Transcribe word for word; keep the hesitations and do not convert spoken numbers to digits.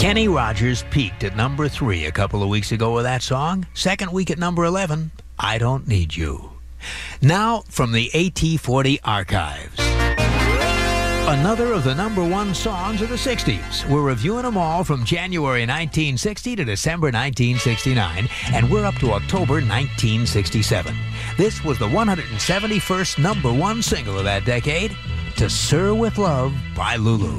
Kenny Rogers peaked at number three a couple of weeks ago with that song. Second week at number eleven, I Don't Need You. Now, from the A T forty archives. Another of the number one songs of the sixties. We're reviewing them all from January nineteen sixty to December nineteen sixty-nine, and we're up to October nineteen sixty-seven. This was the one hundred seventy-first number one single of that decade, To Sir With Love by Lulu.